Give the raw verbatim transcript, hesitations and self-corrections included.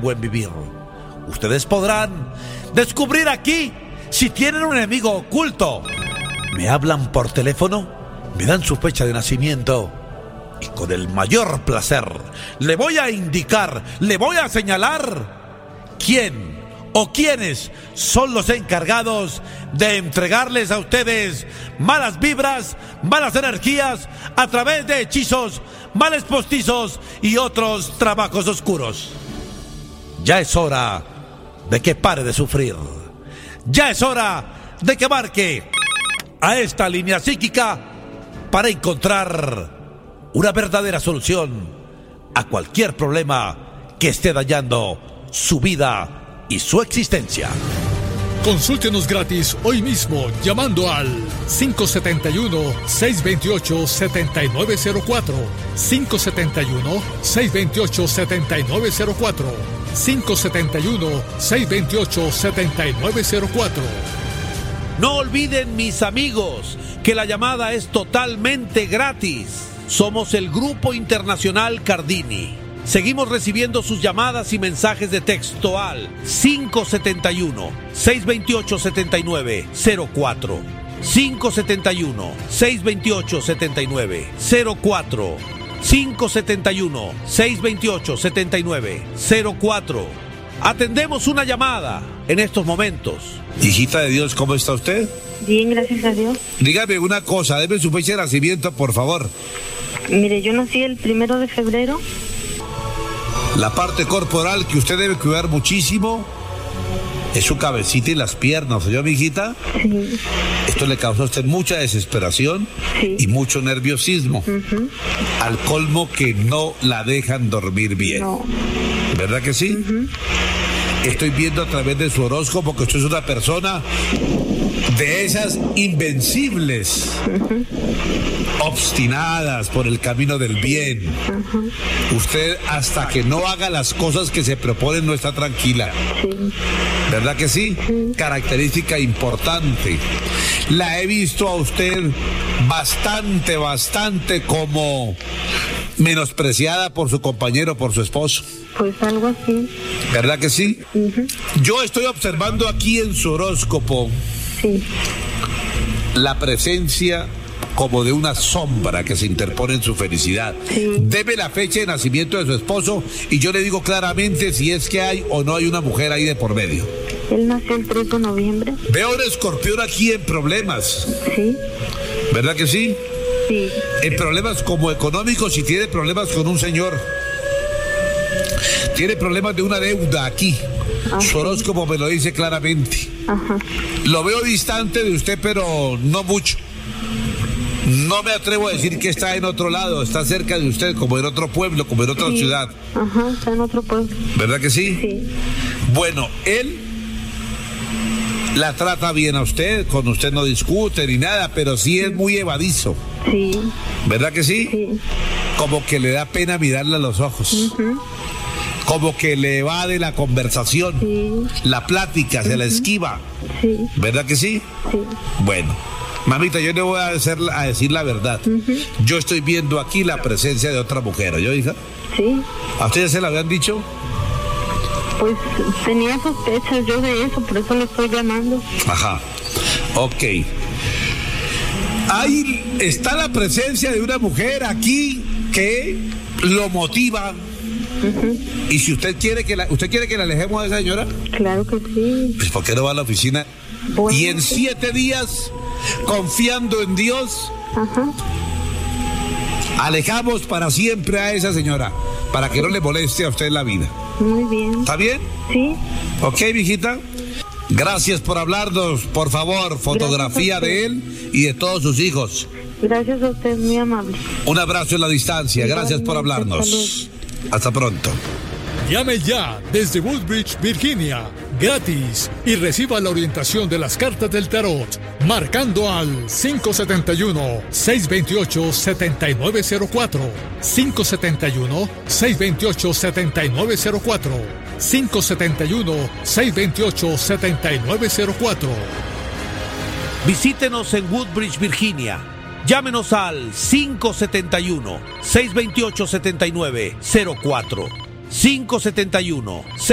buen vivir. Ustedes podrán descubrir aquí si tienen un enemigo oculto. Me hablan por teléfono, me dan su fecha de nacimiento y con el mayor placer le voy a indicar, le voy a señalar quién o quiénes son los encargados de entregarles a ustedes malas vibras, malas energías a través de hechizos, males postizos y otros trabajos oscuros. Ya es hora de que pare de sufrir. Ya es hora de que marque a esta línea psíquica para encontrar una verdadera solución a cualquier problema que esté dañando su vida y su existencia. Consúltenos gratis hoy mismo llamando al cinco siete uno, seis dos ocho, siete nueve cero cuatro, cinco siete uno, seis dos ocho, siete nueve cero cuatro, cinco siete uno, seis dos ocho, siete nueve cero cuatro. No olviden, mis amigos, que la llamada es totalmente gratis. Somos el Grupo Internacional Cardini. Seguimos recibiendo sus llamadas y mensajes de texto al cinco siete uno, seis dos ocho, siete nueve cero cuatro, cinco siete uno, seis dos ocho, siete nueve cero cuatro, cinco siete uno, seis dos ocho, siete nueve cero cuatro. Atendemos una llamada en estos momentos. Hijita de Dios, ¿cómo está usted? Bien, gracias a Dios. Dígame una cosa, deme su fecha de nacimiento, por favor. Mire, yo nací el primero de febrero. La parte corporal que usted debe cuidar muchísimo es su cabecita y las piernas, ¿oyó, mi hijita? Sí. Esto le causa a usted mucha desesperación, sí, y mucho nerviosismo. Uh-huh. Al colmo que no la dejan dormir bien. No. ¿Verdad que sí? Uh-huh. Estoy viendo a través de su horóscopo que usted es una persona de esas invencibles, uh-huh, obstinadas por el camino del bien. Uh-huh. Usted, hasta que no haga las cosas que se proponen, no está tranquila. Sí. ¿Verdad que sí? Sí. Característica importante. La he visto a usted bastante, bastante como menospreciada por su compañero, por su esposo. Pues algo así. ¿Verdad que sí? Uh-huh. Yo estoy observando aquí en su horóscopo, sí, la presencia como de una sombra que se interpone en su felicidad. Sí. Deme la fecha de nacimiento de su esposo y yo le digo claramente si es que hay o no hay una mujer ahí de por medio. Él nació el tres de noviembre. Veo un escorpión aquí en problemas. Sí. ¿Verdad que sí? Sí. En problemas como económicos y tiene problemas con un señor. Tiene problemas de una deuda aquí. Ajá. Su horóscopo me lo dice claramente. Ajá. Lo veo distante de usted, pero no mucho. No me atrevo a decir que está en otro lado, está cerca de usted, como en otro pueblo, como en otra sí. ciudad. Ajá, está en otro pueblo. ¿Verdad que sí? Sí. Bueno, él la trata bien a usted, con usted no discute ni nada, pero sí es muy evadizo. Sí. ¿Verdad que sí? Sí. Como que le da pena mirarle a los ojos. Uh-huh. Como que le evade la conversación, sí, la plática, uh-huh, se la esquiva. Sí. ¿Verdad que sí? Sí. Bueno, mamita, yo le voy a, hacer, a decir la verdad. Uh-huh. Yo estoy viendo aquí la presencia de otra mujer, ¿yo, hija? Sí. ¿A usted ya se la habían dicho? Pues tenía sospechas yo de eso, por eso le estoy llamando. Ajá, ok. Ahí está la presencia de una mujer aquí que lo motiva. Uh-huh. Y si usted quiere que la, ¿usted quiere que la alejemos de esa señora? Claro que sí. Pues ¿por qué no va a la oficina? Bueno. Y en siete días, confiando en Dios, uh-huh, alejamos para siempre a esa señora, para que no le moleste a usted la vida. Muy bien. ¿Está bien? Sí. Ok, mijita. Gracias por hablarnos. Por favor, fotografía de él y de todos sus hijos. Gracias a usted, muy amable. Un abrazo en la distancia. Gracias por hablarnos. Salud. Hasta pronto. Llame ya desde Woodbridge, Virginia, gratis, y reciba la orientación de las cartas del tarot, marcando al cinco siete uno, seis dos ocho, siete nueve cero cuatro, cinco siete uno, seis dos ocho, siete nueve cero cuatro, cinco siete uno, seis dos ocho, siete nueve cero cuatro. Visítenos en Woodbridge, Virginia. Llámenos al cinco siete uno, seis dos ocho, siete nueve cero cuatro, cinco siete uno